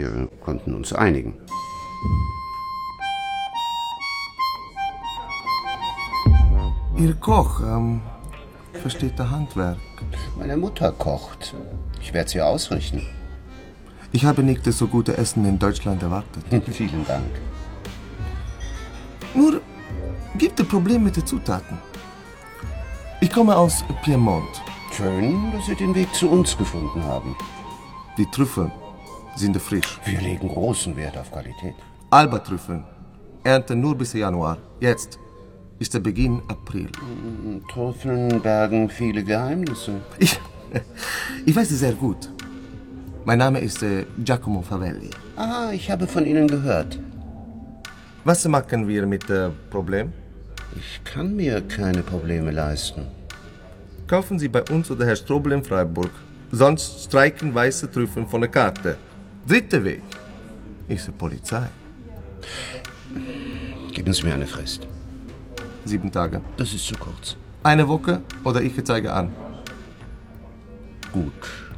Wir konnten uns einigen. Ihr Koch, versteht der Handwerk? Meine Mutter kocht. Ich werde sie ausrichten. Ich habe nicht das so gute Essen in Deutschland erwartet. Vielen Dank. Nur gibt es Probleme mit den Zutaten. Ich komme aus Piemont. Schön, dass Sie den Weg zu uns gefunden haben. Die Trüffeln sind frisch. Wir legen großen Wert auf Qualität. Alba-Trüffeln ernten nur bis Januar. Jetzt ist der Beginn April. Trüffeln bergen viele Geheimnisse. Ich weiß es sehr gut. Mein Name ist Giacomo Favelli. Ah, ich habe von Ihnen gehört. Was machen wir mit dem Problem? Ich kann mir keine Probleme leisten. Kaufen Sie bei uns oder Herr Strobel in Freiburg. Sonst streiken weiße Trüffeln von der Karte. Dritter Weg ist die Polizei. Geben Sie mir eine Frist. 7 Tage. Das ist zu kurz. Eine Woche oder ich zeige an. Gut.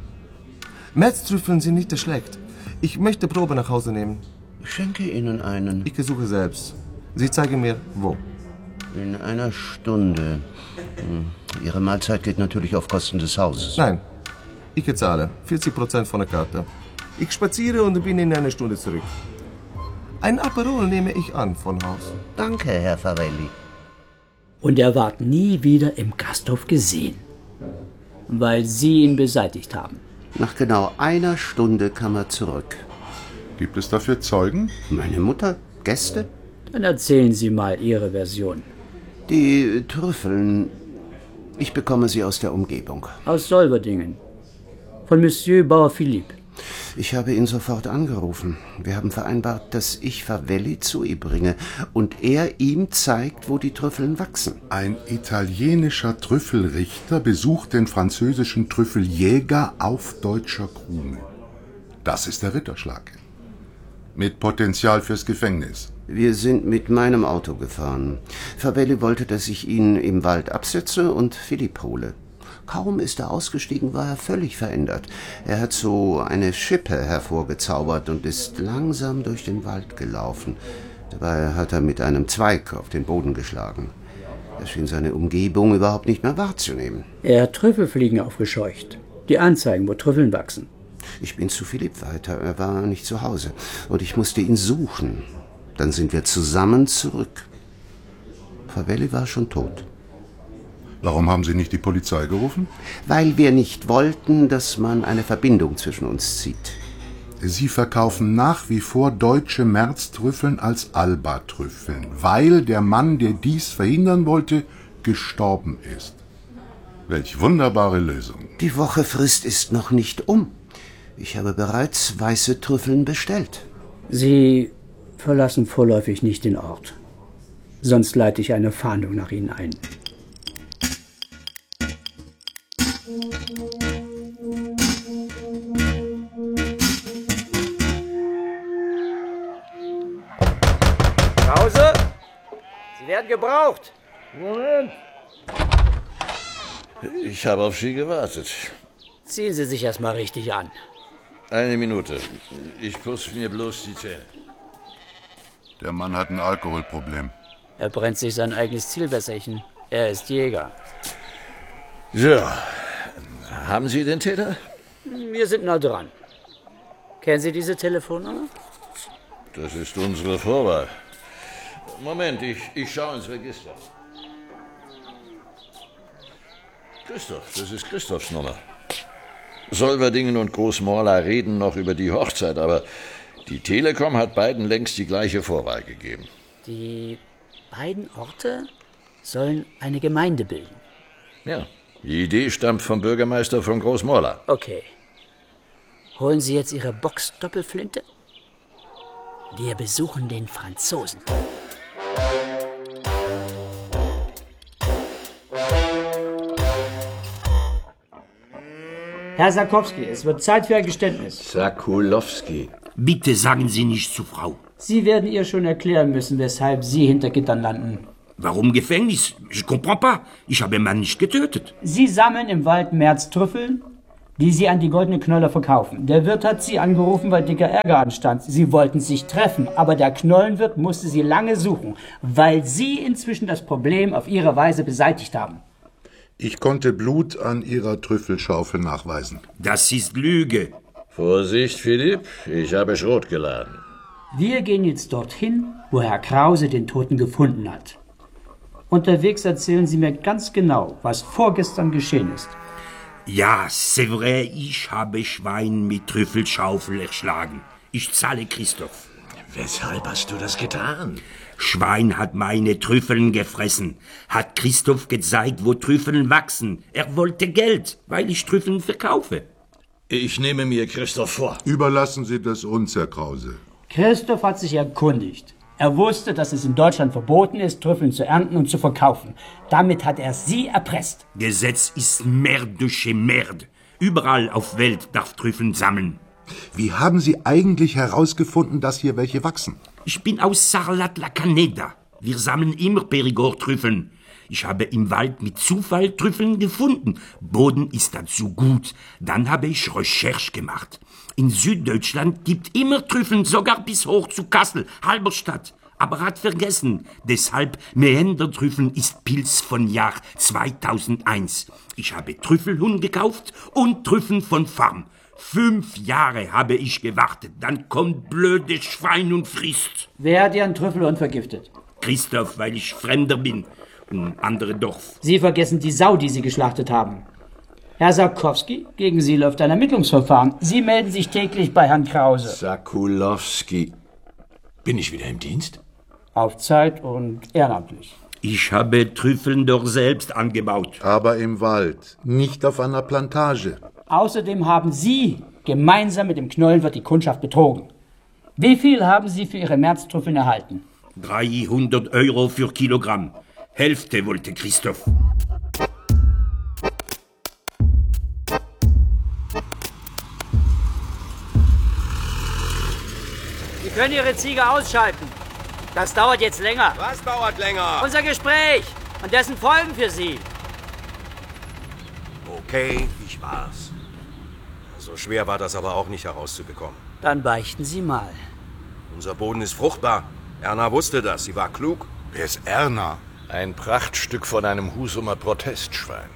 Märztrüffeln sind nicht schlecht. Ich möchte Probe nach Hause nehmen. Ich schenke Ihnen einen. Ich suche selbst. Sie zeigen mir, wo. In einer Stunde. Ihre Mahlzeit geht natürlich auf Kosten des Hauses. Nein, ich zahle 40% von der Karte. Ich spaziere und bin in einer Stunde zurück. Ein Aperol nehme ich an von Haus. Danke, Herr Favelli. Und er ward nie wieder im Gasthof gesehen, weil Sie ihn beseitigt haben. Nach genau einer Stunde kam er zurück. Gibt es dafür Zeugen? Meine Mutter? Gäste? Dann erzählen Sie mal Ihre Version. Die Trüffeln. Ich bekomme sie aus der Umgebung. Aus Solverdingen. Von Monsieur Bauer Philippe. Ich habe ihn sofort angerufen. Wir haben vereinbart, dass ich Favelli zu ihm bringe und er ihm zeigt, wo die Trüffeln wachsen. Ein italienischer Trüffelrichter besucht den französischen Trüffeljäger auf deutscher Krume. Das ist der Ritterschlag. Mit Potenzial fürs Gefängnis. Wir sind mit meinem Auto gefahren. Favelli wollte, dass ich ihn im Wald absetze und Philipp hole. Kaum ist er ausgestiegen, war er völlig verändert. Er hat so eine Schippe hervorgezaubert und ist langsam durch den Wald gelaufen. Dabei hat er mit einem Zweig auf den Boden geschlagen. Er schien seine Umgebung überhaupt nicht mehr wahrzunehmen. Er hat Trüffelfliegen aufgescheucht. Die anzeigen, wo Trüffeln wachsen. Ich bin zu Philipp weiter. Er war nicht zu Hause. Und ich musste ihn suchen. Dann sind wir zusammen zurück. Favelli war schon tot. Warum haben Sie nicht die Polizei gerufen? Weil wir nicht wollten, dass man eine Verbindung zwischen uns zieht. Sie verkaufen nach wie vor deutsche Märztrüffeln als Alba-Trüffeln, weil der Mann, der dies verhindern wollte, gestorben ist. Welch wunderbare Lösung. Die Wochefrist ist noch nicht um. Ich habe bereits weiße Trüffeln bestellt. Sie verlassen vorläufig nicht den Ort. Sonst leite ich eine Fahndung nach Ihnen ein. Pause! Sie werden gebraucht. Moment. Ich habe auf Sie gewartet. Ziehen Sie sich erst mal richtig an. Eine Minute. Ich putze mir bloß die Zähne. Der Mann hat ein Alkoholproblem. Er brennt sich sein eigenes Zielwässerchen. Er ist Jäger. So. Haben Sie den Täter? Wir sind nah dran. Kennen Sie diese Telefonnummer? Das ist unsere Vorwahl. Moment, ich schaue ins Register. Christoph, das ist Christophs Nummer. Solverdingen und Großmorla reden noch über die Hochzeit, aber die Telekom hat beiden längst die gleiche Vorwahl gegeben. Die beiden Orte sollen eine Gemeinde bilden. Ja, die Idee stammt vom Bürgermeister von Großmorla. Okay. Holen Sie jetzt Ihre Box-Doppelflinte? Wir besuchen den Franzosen. Herr Sarkowski, es wird Zeit für ein Geständnis. Sakulowski. Bitte sagen Sie nicht zur Frau. Sie werden ihr schon erklären müssen, weshalb Sie hinter Gittern landen. Warum Gefängnis? Je comprends pas. Ich habe meinen Mann nicht getötet. Sie sammeln im Wald Märztrüffeln die Sie an die Goldene Knolle verkaufen. Der Wirt hat Sie angerufen, weil dicker Ärger anstand. Sie wollten sich treffen, aber der Knollenwirt musste Sie lange suchen, weil Sie inzwischen das Problem auf Ihre Weise beseitigt haben. Ich konnte Blut an Ihrer Trüffelschaufel nachweisen. Das ist Lüge. Vorsicht, Philipp, ich habe Schrot geladen. Wir gehen jetzt dorthin, wo Herr Krause den Toten gefunden hat. Unterwegs erzählen Sie mir ganz genau, was vorgestern geschehen ist. Ja, c'est vrai, ich habe Schwein mit Trüffelschaufel erschlagen. Ich zahle Christoph. Weshalb hast du das getan? Schwein hat meine Trüffeln gefressen. Hat Christoph gezeigt, wo Trüffeln wachsen. Er wollte Geld, weil ich Trüffeln verkaufe. Ich nehme mir Christoph vor. Überlassen Sie das uns, Herr Krause. Christoph hat sich erkundigt. Er wusste, dass es in Deutschland verboten ist, Trüffeln zu ernten und zu verkaufen. Damit hat er Sie erpresst. Gesetz ist Merde de chez Merde. Überall auf Welt darf Trüffeln sammeln. Wie haben Sie eigentlich herausgefunden, dass hier welche wachsen? Ich bin aus Sarlat-la-Caneda. Wir sammeln immer Perigord-Trüffeln. Ich habe im Wald mit Zufall Trüffeln gefunden. Boden ist dazu gut. Dann habe ich Recherche gemacht. In Süddeutschland gibt immer Trüffeln, sogar bis hoch zu Kassel, Halberstadt. Aber hat vergessen, deshalb Mähendertrüffeln ist Pilz von Jahr 2001. Ich habe Trüffelhuhn gekauft und Trüffeln von Farm. 5 Jahre habe ich gewartet, dann kommt blödes Schwein und frisst. Wer hat Ihren Trüffelhund vergiftet? Christoph, weil ich Fremder bin. Ein anderes Dorf. Sie vergessen die Sau, die Sie geschlachtet haben. Herr Sarkowski, gegen Sie läuft ein Ermittlungsverfahren. Sie melden sich täglich bei Herrn Krause. Sakulowski. Bin ich wieder im Dienst? Auf Zeit und ehrenamtlich. Ich habe Trüffeln doch selbst angebaut. Aber im Wald, nicht auf einer Plantage. Außerdem haben Sie gemeinsam mit dem Knollenwirt die Kundschaft betrogen. Wie viel haben Sie für Ihre Märztrüffeln erhalten? 300 € für Kilogramm. Hälfte wollte Christoph. Sie können Ihre Ziege ausschalten. Das dauert jetzt länger. Was dauert länger? Unser Gespräch und dessen Folgen für Sie. Okay, ich war's. So schwer war das aber auch nicht herauszubekommen. Dann beichten Sie mal. Unser Boden ist fruchtbar. Erna wusste das, sie war klug. Wer ist Erna? Ein Prachtstück von einem Husumer Protestschwein.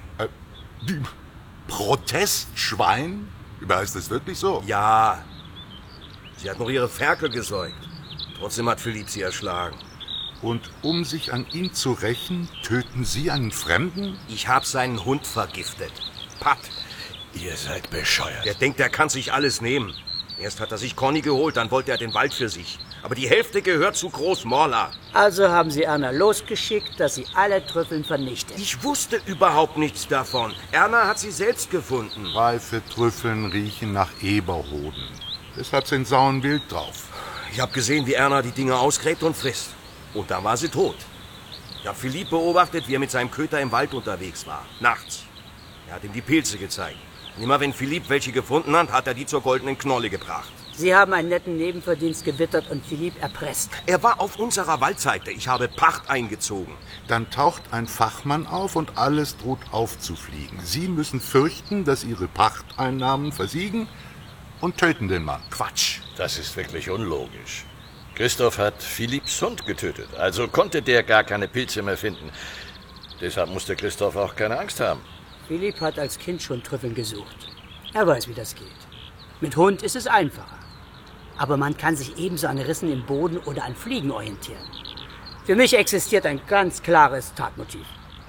Protestschwein? Heißt das wirklich so? Ja, sie hat noch ihre Ferkel gesäugt. Trotzdem hat Philipp sie erschlagen. Und um sich an ihn zu rächen, töten Sie einen Fremden? Ich hab seinen Hund vergiftet. Pat. Ihr seid bescheuert. Der denkt, er kann sich alles nehmen. Erst hat er sich Conny geholt, dann wollte er den Wald für sich. Aber die Hälfte gehört zu Groß Morla. Also haben Sie Erna losgeschickt, dass sie alle Trüffeln vernichtet. Ich wusste überhaupt nichts davon. Erna hat sie selbst gefunden. Reife Trüffeln riechen nach Eberhoden. Deshalb sind Sauen wild drauf. Ich habe gesehen, wie Erna die Dinge ausgräbt und frisst. Und da war sie tot. Ich habe Philipp beobachtet, wie er mit seinem Köter im Wald unterwegs war. Nachts. Er hat ihm die Pilze gezeigt. Und immer wenn Philipp welche gefunden hat, hat er die zur goldenen Knolle gebracht. Sie haben einen netten Nebenverdienst gewittert und Philipp erpresst. Er war auf unserer Waldseite. Ich habe Pacht eingezogen. Dann taucht ein Fachmann auf und alles droht aufzufliegen. Sie müssen fürchten, dass Ihre Pachteinnahmen versiegen und töten den Mann. Quatsch. Das ist wirklich unlogisch. Christoph hat Philipps Hund getötet, also konnte der gar keine Pilze mehr finden. Deshalb musste Christoph auch keine Angst haben. Philipp hat als Kind schon Trüffeln gesucht. Er weiß, wie das geht. Mit Hund ist es einfacher. Aber man kann sich ebenso an Rissen im Boden oder an Fliegen orientieren. Für mich existiert ein ganz klares Tatmotiv.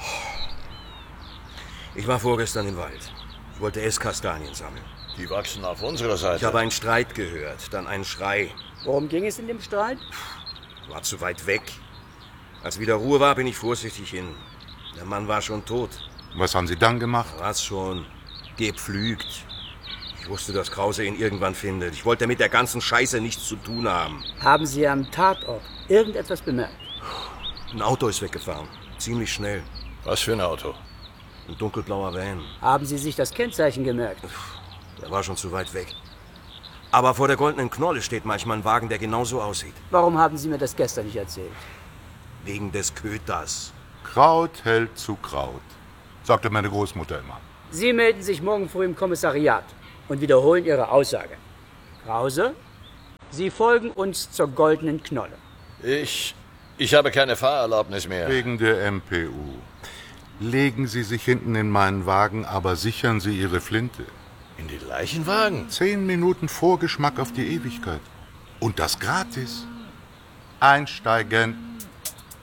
Ich war vorgestern im Wald. Ich wollte Esskastanien sammeln. Die wachsen auf unserer Seite. Ich habe einen Streit gehört, dann einen Schrei. Worum ging es in dem Streit? War zu weit weg. Als wieder Ruhe war, bin ich vorsichtig hin. Der Mann war schon tot. Was haben Sie dann gemacht? Was schon? Gepflügt. Ich wusste, dass Krause ihn irgendwann findet. Ich wollte mit der ganzen Scheiße nichts zu tun haben. Haben Sie am Tatort irgendetwas bemerkt? Ein Auto ist weggefahren. Ziemlich schnell. Was für ein Auto? Ein dunkelblauer Van. Haben Sie sich das Kennzeichen gemerkt? Der war schon zu weit weg. Aber vor der goldenen Knolle steht manchmal ein Wagen, der genauso aussieht. Warum haben Sie mir das gestern nicht erzählt? Wegen des Köters. Kraut hält zu Kraut, sagte meine Großmutter immer. Sie melden sich morgen früh im Kommissariat und wiederholen Ihre Aussage. Krause, Sie folgen uns zur Goldenen Knolle. Ich habe keine Fahrerlaubnis mehr. Wegen der MPU. Legen Sie sich hinten in meinen Wagen, aber sichern Sie Ihre Flinte. In den Leichenwagen? 10 Minuten Vorgeschmack auf die Ewigkeit. Und das gratis. Einsteigen.